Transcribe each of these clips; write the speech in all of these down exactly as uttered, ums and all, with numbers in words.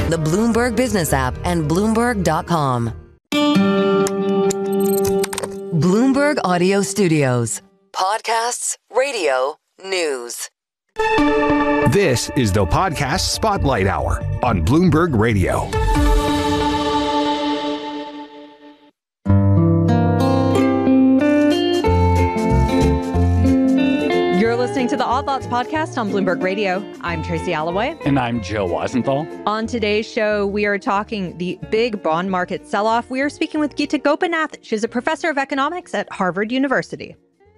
the Bloomberg Business app, and Bloomberg dot com. Bloomberg Audio Studios. Podcasts, radio, news. This is the Podcast Spotlight Hour on Bloomberg Radio. You're listening to the Odd Lots podcast on Bloomberg Radio. I'm Tracy Alloway. And I'm Joe Weisenthal. On today's show, we are talking the big bond market sell-off. We are speaking with Geeta Gopinath. She's a professor of economics at Harvard University.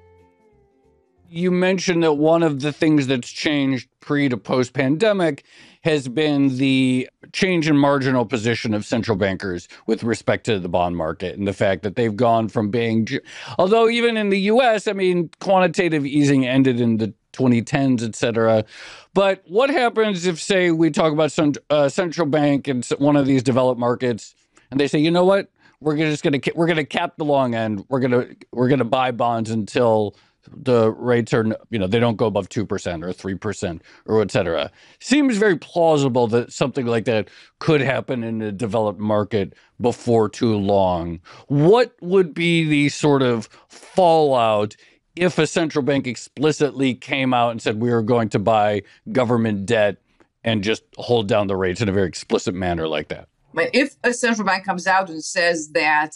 You mentioned that one of the things that's changed pre to post-pandemic has been the change in marginal position of central bankers with respect to the bond market, and the fact that they've gone from being, although even in the U S, I mean, quantitative easing ended in the twenty tens, et cetera. But what happens if, say, we talk about some uh, central bank in one of these developed markets, and they say, you know what, we're just going to we're going to cap the long end. We're going to we're going to buy bonds until the rates are, you know, they don't go above two percent or three percent or et cetera. Seems very plausible that something like that could happen in a developed market before too long. What would be the sort of fallout if a central bank explicitly came out and said we are going to buy government debt and just hold down the rates in a very explicit manner like that? If a central bank comes out and says that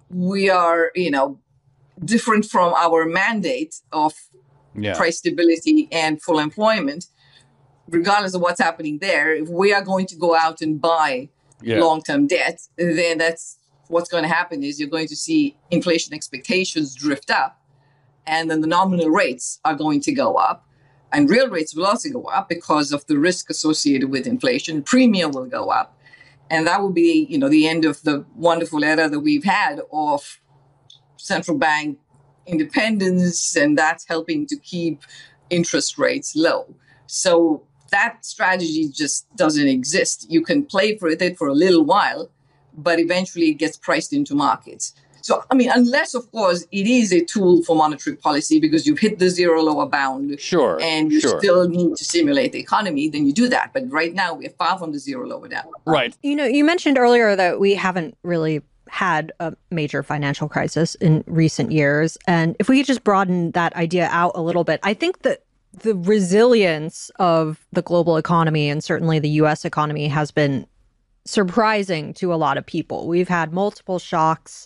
we are, you know, different from our mandate of yeah. price stability and full employment, regardless of what's happening there, if we are going to go out and buy yeah. long-term debt, then that's what's going to happen is you're going to see inflation expectations drift up, and then the nominal rates are going to go up, and real rates will also go up because of the risk associated with inflation. Premium will go up, and that will be, you know, the end of the wonderful era that we've had of central bank independence, and that's helping to keep interest rates low. So that strategy just doesn't exist. You can play for it for a little while, but eventually it gets priced into markets. So, I mean, unless, of course, it is a tool for monetary policy because you've hit the zero lower bound sure, and you sure. still need to stimulate the economy, then you do that. But right now, we're far from the zero lower down. Right. You know, you mentioned earlier that we haven't really had a major financial crisis in recent years. And if we could just broaden that idea out a little bit, I think that the resilience of the global economy and certainly the U S economy has been surprising to a lot of people. We've had multiple shocks